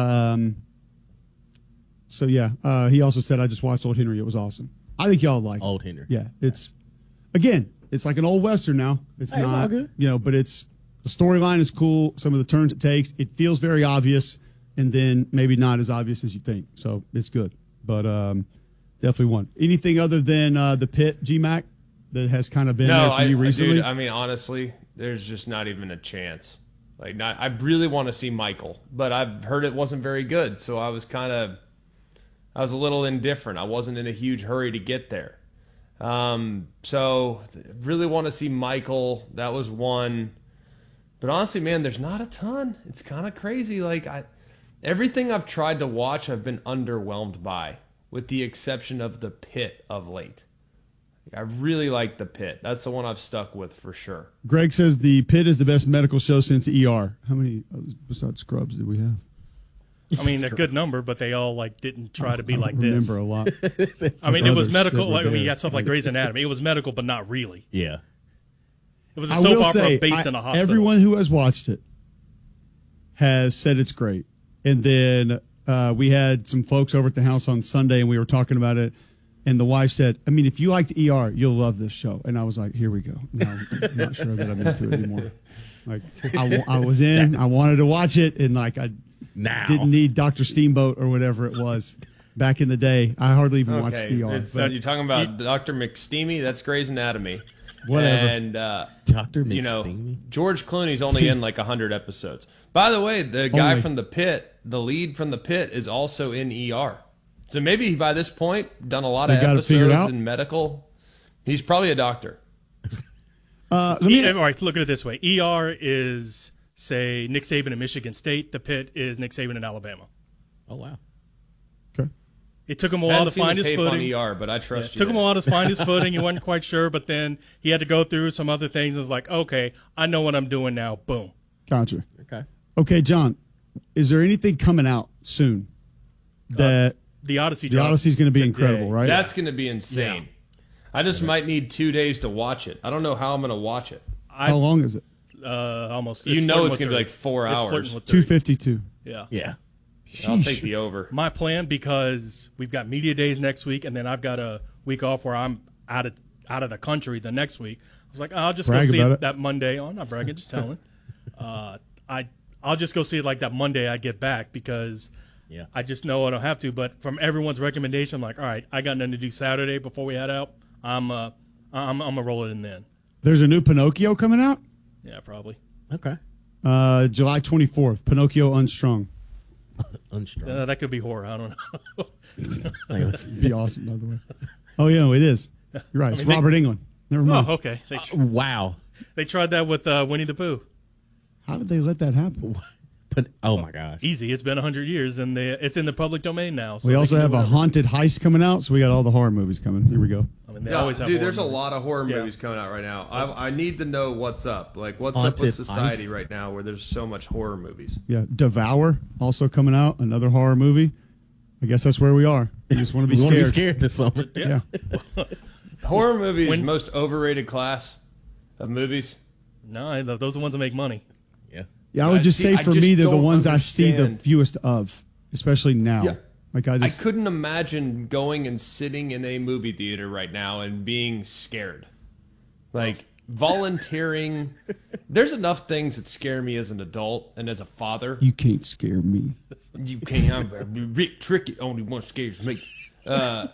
So yeah, he also said I just watched Old Henry. It was awesome. I think y'all like Old Henry. Yeah, it's like an old Western now. It's not, all good. but the storyline is cool. Some of the turns it takes, it feels very obvious, and then maybe not as obvious as you think. So it's good, but definitely one. Anything other than the Pit, G-Mac, that has kind of been there for you recently? Dude, I mean, honestly, there's just not even a chance. I really want to see Michael, but I've heard it wasn't very good, so I was a little indifferent. I wasn't in a huge hurry to get there. So really want to see Michael. That was one. But honestly, man, there's not a ton. It's kind of crazy. Everything I've tried to watch, I've been underwhelmed by, with the exception of The Pit of late. I really like The Pit. That's the one I've stuck with for sure. Greg says The Pit is the best medical show since ER. How many besides Scrubs did we have? I mean, a good number, but they all didn't try to be like this. I remember a lot. I mean, it was medical. You got stuff like Grey's Anatomy. It was medical, but not really. Yeah. It was a soap opera based in a hospital. Everyone who has watched it has said it's great. And then we had some folks over at the house on Sunday, and we were talking about it. And the wife said, I mean, if you liked ER, you'll love this show. And I was like, here we go. No, I'm not sure that I'm into it anymore. I was in. I wanted to watch it, and didn't need Dr. Steamboat or whatever it was back in the day. I hardly even watched ER. You're talking about Dr. McSteamy? That's Grey's Anatomy. Whatever. And Dr. McSteamy? George Clooney's only in 100 episodes. By the way, the guy from The Pit, the lead from The Pit, is also in ER. So maybe by this point, done a lot of episodes in medical. He's probably a doctor. All right, look at it this way. ER is, say, Nick Saban at Michigan State. The Pit is Nick Saban in Alabama. Oh, wow. Okay. It took him a while to find his footing. On ER, but I trust you. It took him a while to find his footing. He wasn't quite sure, but then he had to go through some other things. It was like, okay, I know what I'm doing now. Boom. Gotcha. Okay, John, is there anything coming out soon that the Odyssey? The Odyssey's going to be incredible, right? That's going to be insane. Yeah. I just might need 2 days to watch it. I don't know how I'm going to watch it. How long is it? Almost. It's going to be 4 hours. 252. Yeah. Yeah. I'll take the over. My plan, because we've got media days next week, and then I've got a week off where I'm out of the country the next week. I was like, I'll just go see it that Monday. Oh, I'm not bragging, just telling. I'll just go see it that Monday I get back, because I just know I don't have to. But from everyone's recommendation, I'm like, all right, I got nothing to do Saturday before we head out. I'm gonna roll it in then. There's a new Pinocchio coming out? Yeah, probably. Okay. July 24th, Pinocchio Unstrung. Unstrung. That could be horror. I don't know. It'd be awesome, by the way. Oh, yeah, it is. You're right. It's Robert Englund. Never mind. Oh, okay. Wow. They tried that with Winnie the Pooh. How did they let that happen? Oh, my gosh. Easy. It's been 100 years, and it's in the public domain now. So we also have a haunted heist coming out, so we got all the horror movies coming. Here we go. I mean, they always have there's a lot of horror movies coming out right now. I need to know what's up. What's up with society right now where there's so much horror movies? Yeah, Devour also coming out, another horror movie. I guess that's where we are. We just want to be scared. Want to be scared this summer. Yeah. Horror movies, most overrated class of movies. No, those are the ones that make money. Yeah, I would just say for me, they're the ones I see the fewest of, especially now. Yeah. I couldn't imagine going and sitting in a movie theater right now and being scared. Volunteering. There's enough things that scare me as an adult and as a father. You can't scare me. You can't. Rick Trickett only one scares me. I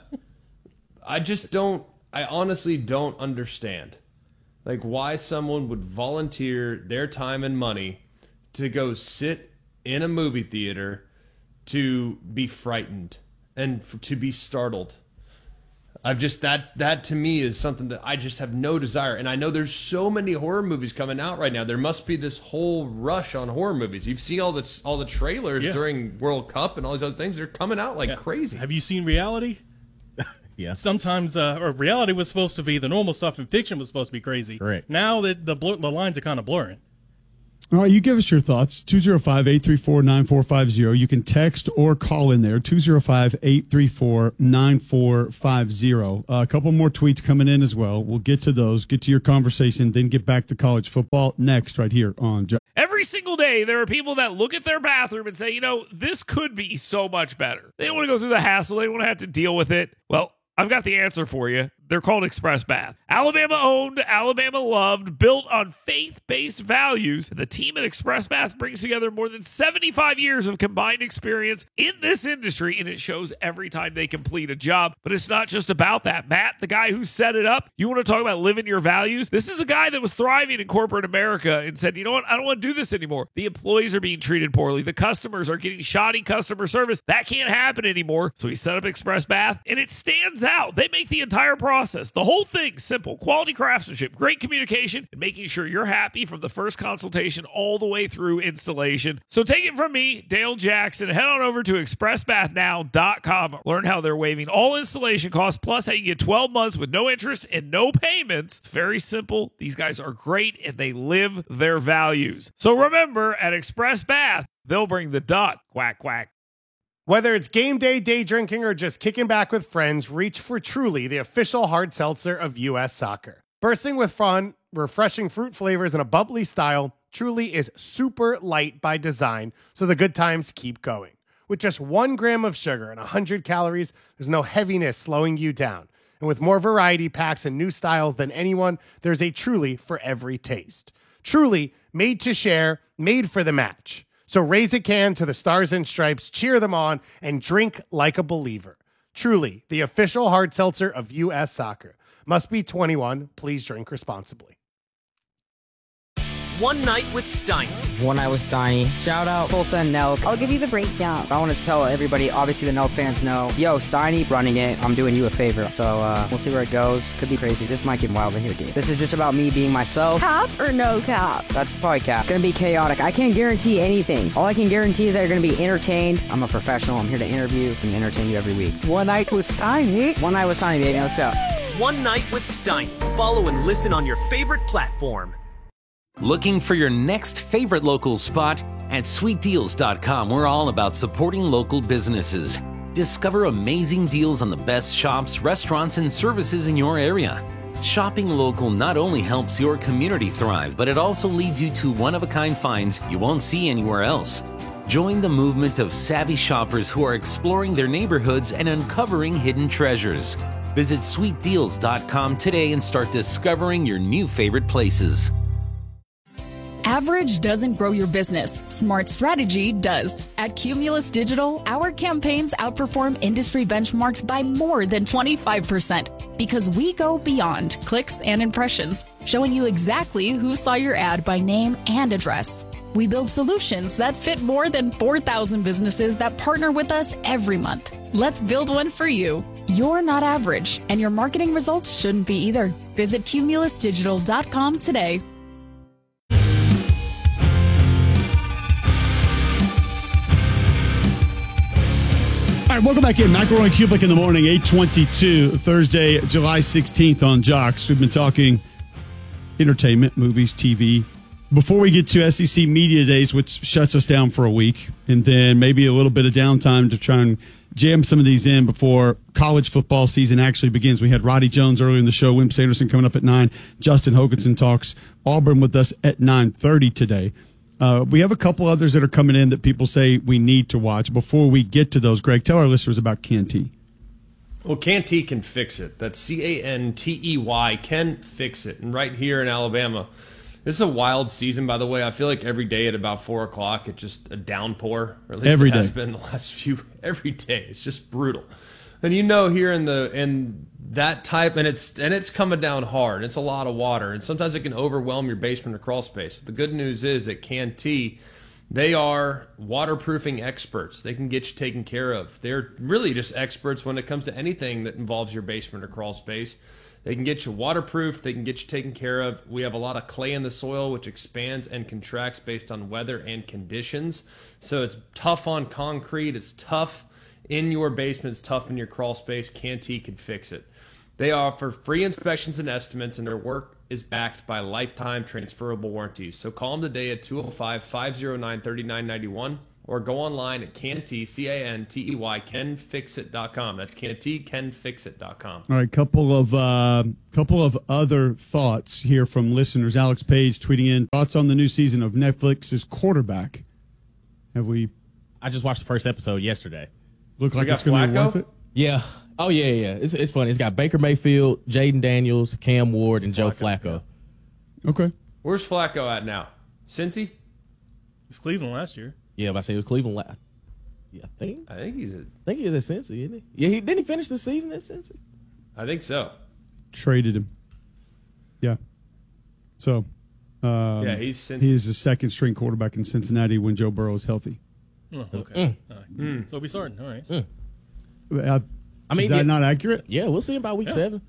honestly don't understand. Why someone would volunteer their time and money to go sit in a movie theater to be frightened and to be startled. That to me is something that I just have no desire. And I know there's so many horror movies coming out right now. There must be this whole rush on horror movies. You've seen all the trailers during World Cup and all these other things. They're coming out crazy. Have you seen Reality? Yeah. Sometimes reality was supposed to be the normal stuff, and fiction was supposed to be crazy. Correct. Now that the lines are kind of blurring. All right, you give us your thoughts. 205-834-9450. You can text or call in there. 205-834-9450. A couple more tweets coming in as well. We'll get to those, get to your conversation, then get back to college football next right here on Every single day, there are people that look at their bathroom and say, this could be so much better. They don't want to go through the hassle. They don't want to have to deal with it. Well, I've got the answer for you. They're called Express Bath. Alabama owned, Alabama loved, built on faith-based values. The team at Express Bath brings together more than 75 years of combined experience in this industry, and it shows every time they complete a job. But it's not just about that. Matt, the guy who set it up, you want to talk about living your values? This is a guy that was thriving in corporate America and said, you know what? I don't want to do this anymore. The employees are being treated poorly. The customers are getting shoddy customer service. That can't happen anymore. So he set up Express Bath, and it stands out. They make the entire process, the whole thing, simple. Quality craftsmanship, great communication, and making sure you're happy from the first consultation all the way through installation. So take it from me, Dale Jackson. Head on over to expressbathnow.com. Learn how they're waiving all installation costs, plus how you get 12 months with no interest and no payments. It's very simple. These guys are great, and they live their values. So remember, at Express Bath, they'll bring the duck. Quack, quack. Whether it's game day, day drinking, or just kicking back with friends, reach for Truly, the official hard seltzer of U.S. Soccer. Bursting with fun, refreshing fruit flavors, and a bubbly style, Truly is super light by design, so the good times keep going. With just 1 gram of sugar and 100 calories, there's no heaviness slowing you down. And with more variety packs and new styles than anyone, there's a Truly for every taste. Truly, made to share, made for the match. So raise a can to the Stars and Stripes, cheer them on, and drink like a believer. Truly, the official hard seltzer of U.S. Soccer. Must be 21. Please drink responsibly. One Night with Steiny. One Night with Steiny. Shout out Full Send Nelk. I'll give you the breakdown. I want to tell everybody, obviously the Nelk fans know, yo, Steiny running it. I'm doing you a favor. So we'll see where it goes. Could be crazy. This might get wild in here, dude. This is just about me being myself. Cap or no cap? That's probably cap. Gonna be chaotic. I can't guarantee anything. All I can guarantee is that you're gonna be entertained. I'm a professional. I'm here to interview and entertain you every week. One Night with Steiny. One Night with Steiny, baby. Let's go. One Night with Steiny. Follow and listen on your favorite platform. Looking for your next favorite local spot? At sweetdeals.com, we're all about supporting local businesses. Discover amazing deals on the best shops, restaurants, and services in your area. Shopping local not only helps your community thrive, but it also leads you to one-of-a-kind finds you won't see anywhere else. Join the movement of savvy shoppers who are exploring their neighborhoods and uncovering hidden treasures. Visit sweetdeals.com today and start discovering your new favorite places. Average doesn't grow your business. Smart strategy does. At Cumulus Digital, our campaigns outperform industry benchmarks by more than 25% because we go beyond clicks and impressions, showing you exactly who saw your ad by name and address. We build solutions that fit more than 4,000 businesses that partner with us every month. Let's build one for you. You're not average, and your marketing results shouldn't be either. Visit cumulusdigital.com today. All right, welcome back in. McElroy and Kublik in the morning, 8:22, Thursday, July 16th on Jocks. We've been talking entertainment, movies, TV. Before we get to SEC Media Days, which shuts us down for a week, and then maybe a little bit of downtime to try and jam some of these in before college football season actually begins. We had Roddy Jones earlier in the show, Wim Sanderson coming up at 9, Justin Hokanson talks Auburn with us at 9:30 today. We have a couple others that are coming in that people say we need to watch. Before we get to those, Greg, tell our listeners about Canty. Well, Canty can fix it. That's Cantey, can fix it. And right here in Alabama, this is a wild season, by the way. I feel like every day at about 4 o'clock, it's just a downpour. Or at least every it has day. been the last few. Every day, it's just brutal. And you know, here in that type, and it's coming down hard. It's a lot of water, and sometimes it can overwhelm your basement or crawl space. But the good news is that Canty, they are waterproofing experts. They can get you taken care of. They're really just experts when it comes to anything that involves your basement or crawl space. They can get you waterproof. They can get you taken care of. We have a lot of clay in the soil, which expands and contracts based on weather and conditions. So it's tough on concrete. It's tough in your basement's tough in your crawl space, Canty can fix it. They offer free inspections and estimates, and their work is backed by lifetime transferable warranties. So call them today at 205-509-3991 or go online at Canty, Cantey, canfixit.com. That's Canty, canfixit.com. All right, couple of other thoughts here from listeners. Alex Page tweeting in thoughts on the new season of Netflix's Quarterback. I just watched the first episode yesterday. Look like it's going to be worth it? Yeah. Oh, yeah. It's funny. It's got Baker Mayfield, Jaden Daniels, Cam Ward, and Joe Flacco. Okay. Where's Flacco at now? Cincy? It's Cleveland last year. Yeah, but I say it was Cleveland last. Yeah, I think he's at Cincy, isn't he? Yeah, didn't he finish the season at Cincy? I think so. Traded him. Yeah. So, he's Cincy. he is the second string quarterback in Cincinnati when Joe Burrow is healthy. Oh, okay. All right. So we'll be starting. All right. Is that not accurate? Yeah, we'll see about week 7.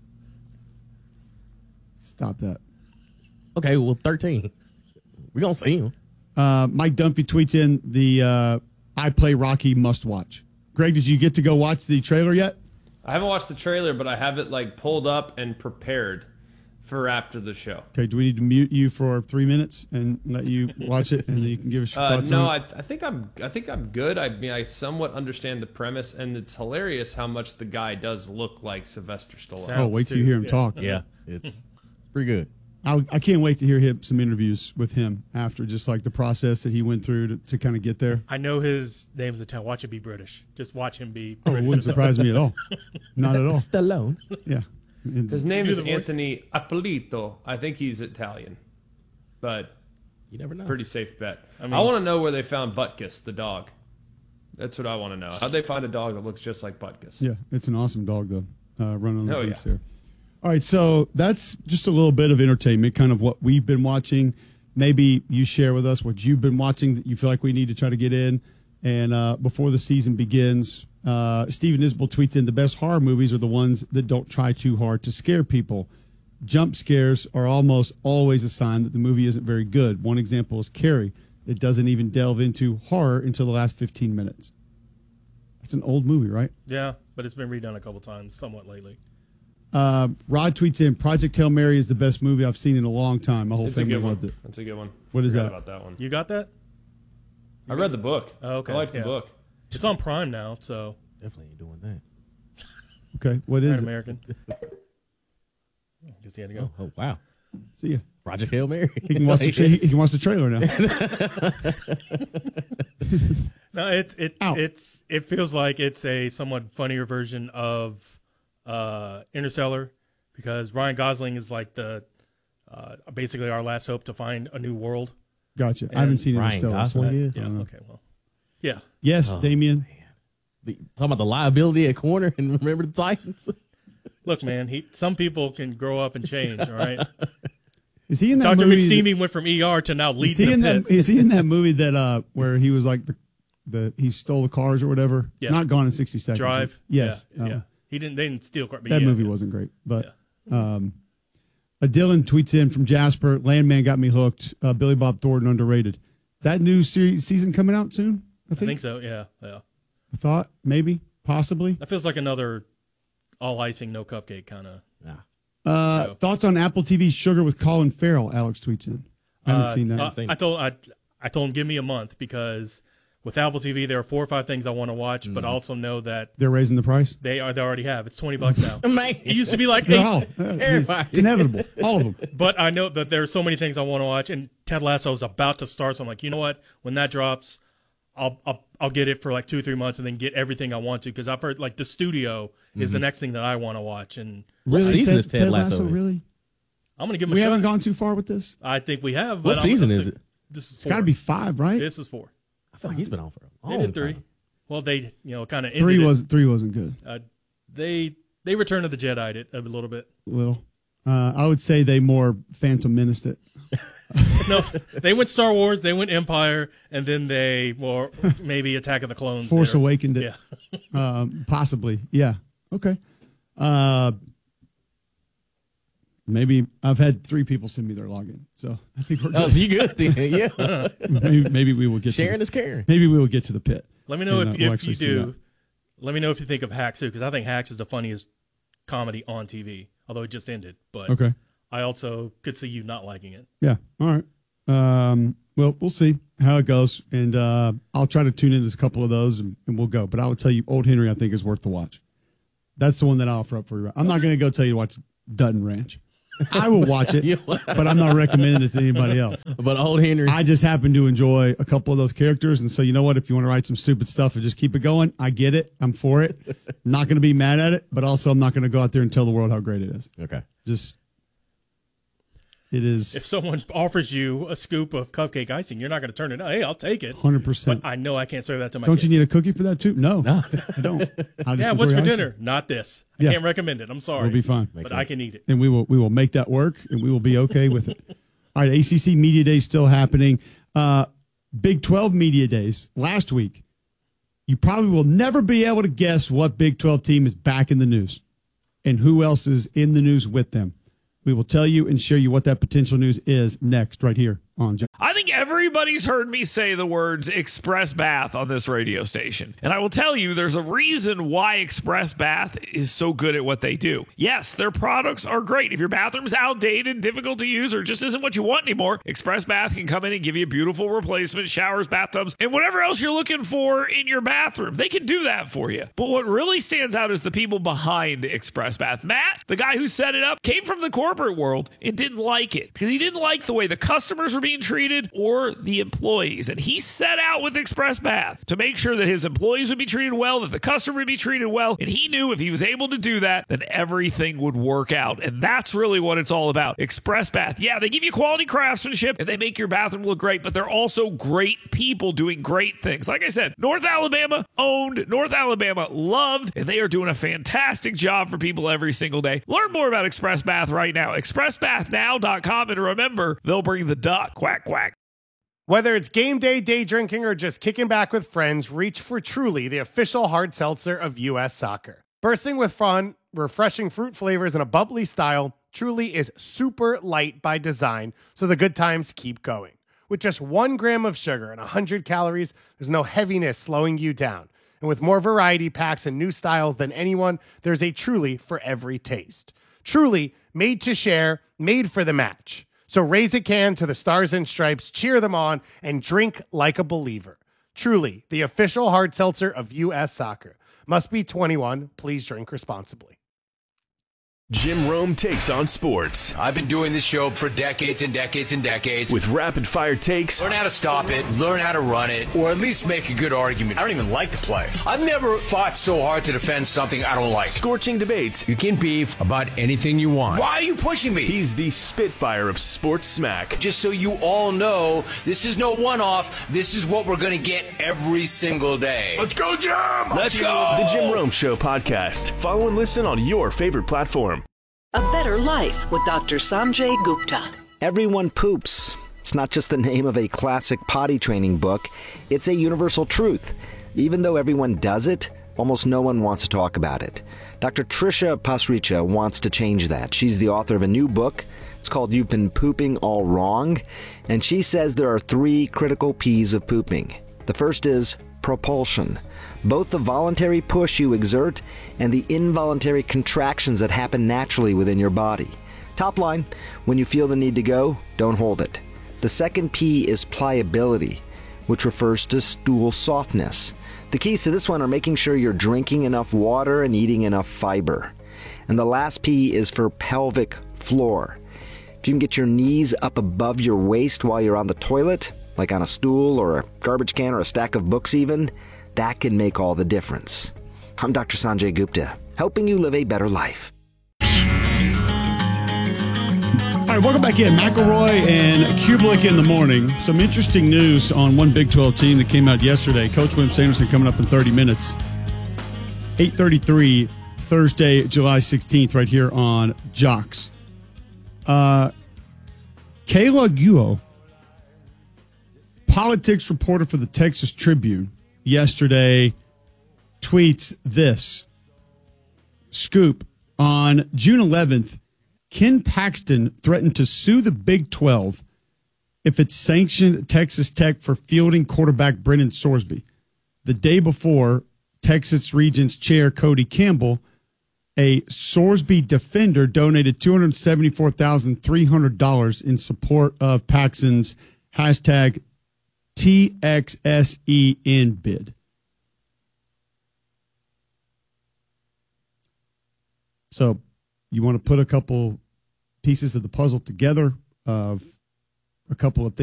Stop that. Okay, well, 13. We're going to see him. Mike Dunphy tweets in the I Play Rocky must watch. Greg, did you get to go watch the trailer yet? I haven't watched the trailer, but I have it pulled up and prepared for after the show. Okay, do we need to mute you for 3 minutes and let you watch it, and then you can give us your thoughts no, on it? I think I'm good. I mean, I somewhat understand the premise, and it's hilarious how much the guy does look like Sylvester Stallone. Wait till you hear him talk. Yeah, it's pretty good. I can't wait to hear some interviews with him after, just like the process that he went through to kind of get there. I know his name's Italian. Watch it be British. Just watch him be Oh, British. it wouldn't surprise me at all. Not at all. Stallone. Yeah. His name Do is the voice. Anthony Ippolito. I think he's Italian, but you never know. Pretty safe bet. I mean- I want to know where they found Butkus, the dog. That's what I want to know. How'd they find a dog that looks just like Butkus? Yeah, it's an awesome dog, though, running on the Oh, beats yeah. there. All right, so that's just a little bit of entertainment, kind of what we've been watching. Maybe you share with us what you've been watching that you feel like we need to try to get in. And before the season begins, Steven Isbell tweets in, the best horror movies are the ones that don't try too hard to scare people. Jump scares are almost always a sign that the movie isn't very good. One example is Carrie. It doesn't even delve into horror until the last 15 minutes. It's an old movie, right? Yeah, but it's been redone a couple times, somewhat lately. Rod tweets in, Project Hail Mary is the best movie I've seen in a long time. My whole It's a family good one. loved it. That's a good one. What is Forgot that? about that one. You got that? I read the book. Oh, okay. I liked the Yeah. book. It's on Prime now, so Definitely ain't doing that. Okay, what is it? American. Guess he had to go. Oh, wow. See ya. Project Hail Mary. He can watch he can watch the trailer now. No, it feels like it's a somewhat funnier version of Interstellar, because Ryan Gosling is like the basically our last hope to find a new world. Gotcha. I haven't seen Ryan Interstellar. so Gosling I is? don't know. Okay, well, yeah. Yes, Damien. Talking about the liability at corner and remember the Titans. Look, man, some people can grow up and change. All right. Is he in that Dr. movie? McSteamy went from ER to now Is leading he in the that? pit. Is he in that movie that where he was like he stole the cars or whatever? Yeah. Not Gone in 60 Seconds. Drive. Yes. Yeah. Yeah. They didn't steal cars. That movie wasn't great, but Dylan tweets in from Jasper. Landman got me hooked. Billy Bob Thornton underrated. That new season coming out soon. I I think. think so. Yeah. Yeah. I thought maybe possibly. That feels like another all icing, no cupcake kind of. Thoughts on Apple TV's Sugar with Colin Farrell? Alex tweets in. I haven't seen that. I told him give me a month, because with Apple TV there are 4 or 5 things I want to watch, but I also know that They're raising the price. they already have. It's $20 now. Man. It used to be like They're $8. all. It's inevitable. All of them. But I know that there are so many things I want to watch, and Ted Lasso is about to start, so I'm like, you know what? When that drops, I'll get it for like 2 or 3 months and then get everything I want to, because I've heard like The Studio is the next thing that I want to watch, and What season is Ted Lasso in? Really? I'm gonna give him We a haven't shot. gone too far with this. I think we have. What but season is it? This is It's 4. got to be 5, right? This is 4. I feel like he's been on for a They long did 3. time. Well, they kind of 3 wasn't good. They Return of the Jedi'd it a little bit. Well, I would say they more Phantom Menaced it. No, they went Star Wars, they went Empire, and then they maybe Attack of the Clones. Force there. Awakened it. Yeah. Possibly. Yeah. Okay. Maybe I've had 3 people send me their login, so I think we're good. Oh, so you good then? Yeah. maybe we will get Sharing is caring. Maybe we will get to the pit. Let me know And, if we'll you actually see do, Let me know if you think of Hacks too, because I think Hacks is the funniest comedy on TV, although it just ended. But Okay. I also could see you not liking it. Yeah. All right. Well, we'll see how it goes, and I'll try to tune in to a couple of those, and we'll go. But I will tell you, Old Henry, I think is worth the watch. That's the one that I'll offer up for you. I'm not going to go tell you to watch Dutton Ranch. I will watch it, but I'm not recommending it to anybody else. But Old Henry, I just happen to enjoy a couple of those characters, and so you know what? If you want to write some stupid stuff and just keep it going, I get it. I'm for it. I'm not going to be mad at it, but also I'm not going to go out there and tell the world how great it is. Okay. Just it is. If someone offers you a scoop of cupcake icing, you're not going to turn it down. Hey, I'll take it. 100%. But I know I can't serve that to my Don't kids. you need a cookie for that too? No, I don't. I just Yeah, what's enjoy for icing. dinner? Not this. I can't recommend it. I'm sorry. We'll be fine. But I can eat it. And we will make that work, and we will be okay with it. All right, ACC Media Day still happening. Big 12 Media Days last week. You probably will never be able to guess what Big 12 team is back in the news and who else is in the news with them. We will tell you and show you what that potential news is next, right here on. I think everybody's heard me say the words Express Bath on this radio station. And I will tell you, there's a reason why Express Bath is so good at what they do. Yes, their products are great. If your bathroom's outdated, difficult to use, or just isn't what you want anymore, Express Bath can come in and give you a beautiful replacement, showers, bathtubs, and whatever else you're looking for in your bathroom. They can do that for you. But what really stands out is the people behind Express Bath. Matt, the guy who set it up, came from the corporate world and didn't like it because he didn't like the way the customers were being treated or the employees. And he set out with Express Bath to make sure that his employees would be treated well, that the customer would be treated well. And he knew if he was able to do that, then everything would work out. And that's really what it's all about. Express Bath. Yeah, they give you quality craftsmanship and they make your bathroom look great, but they're also great people doing great things. Like I said, North Alabama owned, North Alabama loved, and they are doing a fantastic job for people every single day. Learn more about Express Bath right now. ExpressBathNow.com, and remember, they'll bring the duck. Quack, quack. Whether it's game day, day drinking, or just kicking back with friends, reach for Truly, the official hard seltzer of U.S. soccer. Bursting with fun, refreshing fruit flavors, and a bubbly style, Truly is super light by design, so the good times keep going. With just 1 gram of sugar and 100 calories, there's no heaviness slowing you down. And with more variety packs and new styles than anyone, there's a Truly for every taste. Truly, made to share, made for the match. So raise a can to the Stars and Stripes, cheer them on, and drink like a believer. Truly, the official hard seltzer of U.S. soccer. Must be 21. Please drink responsibly. Jim Rome takes on sports. I've been doing this show for decades and decades and decades. With rapid fire takes. Learn how to stop it, learn how to run it, or at least make a good argument. I don't even like the play. I've never fought so hard to defend something I don't like. Scorching debates. You can beef about anything you want. Why are you pushing me? He's the Spitfire of sports smack. Just so you all know, this is no one-off. This is what we're going to get every single day. Let's go, Jim! Let's go! The Jim Rome Show podcast. Follow and listen on your favorite platform. A Better Life with Dr. Sanjay Gupta. Everyone poops. It's not just the name of a classic potty training book, it's a universal truth. Even though everyone does it, almost no one wants to talk about it. Dr. Trisha Pasricha wants to change that. She's the author of a new book. It's called You've Been Pooping All Wrong, and she says there are 3 critical P's of pooping. The first is propulsion. Both the voluntary push you exert and the involuntary contractions that happen naturally within your body. Top line, when you feel the need to go, don't hold it. The second P is pliability, which refers to stool softness. The keys to this one are making sure you're drinking enough water and eating enough fiber. And the last P is for pelvic floor. If you can get your knees up above your waist while you're on the toilet, like on a stool or a garbage can or a stack of books even, that can make all the difference. I'm Dr. Sanjay Gupta, helping you live a better life. All right, welcome back in. McElroy and Kublik in the morning. Some interesting news on one Big 12 team that came out yesterday. Coach William Sanderson coming up in 30 minutes. 8:33, Thursday, July 16th, right here on Jocks. Kayla Guo, politics reporter for the Texas Tribune, yesterday tweets this. Scoop. On June 11th, Ken Paxton threatened to sue the Big 12 if it sanctioned Texas Tech for fielding quarterback Brennan Sorsby. The day before, Texas Regents Chair Cody Campbell, a Sorsby defender donated $274,300 in support of Paxson's hashtag TXSEN bid. So you want to put a couple pieces of the puzzle together of a couple of things.